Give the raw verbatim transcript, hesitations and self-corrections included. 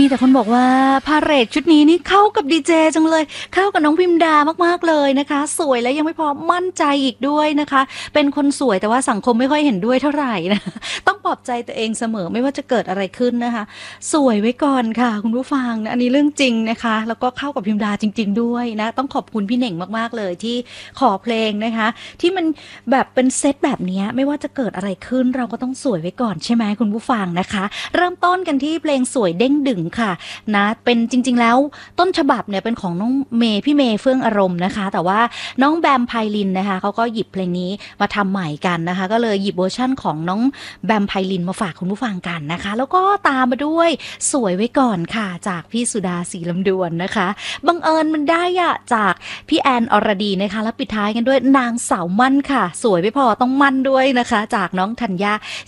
แต่คนบอกว่าพาเหรดชุดนี้นี่เข้ากับดีเจจังเลยเข้ากับน้องพิมดามากๆเลยนะคะสวยและยังไม่พอมั่นใจอีกด้วยนะคะเป็นคนสวยแต่ว่าสังคมไม่ค่อยเห็นด้วยเท่าไรนะต้องปลอบใจตัวเองเสมอไม่ว่าจะเกิดอะไรขึ้นนะคะสวยไว้ก่อนค่ะคุณผู้ฟังนะอันนี้เรื่องจริงนะคะแล้วก็เข้ากับพิมดาจริงๆด้วยนะต้องขอบคุณพี่เหน่งมากๆเลยที่ขอเพลงนะคะที่มันแบบเป็นเซตแบบเนี้ยไม่ว่าจะเกิดอะไรขึ้นเราก็ต้องสวยไว้ก่อนใช่ไหมคุณผู้ฟังนะคะเริ่มต้นกันที่เพลงสวยเด้งดึงค่ะนะเป็นจริงๆแล้วต้นฉบับเนี่ยเป็นของน้องเมย์พี่เมย์เฟื่องอารมณ์นะคะแต่ว่าน้องแบมไพลินนะคะเขาก็หยิบเพลงนี้มาทำใหม่กันนะคะก็เลยหยิบเวอร์ชั่นของน้องแบมไพลินมาฝากคุณผู้ฟังกันนะคะแล้วก็ตามมาด้วยสวยไว้ก่อนค่ะจากพี่สุดาศรีลำดวนนะคะบังเอิญมันได้อะจากพี่แอนอรดีนะคะแล้วปิดท้ายกันด้วยนางสาวมั่นค่ะสวยไม่พอต้องมั่นด้วยนะคะจากน้องธัญญา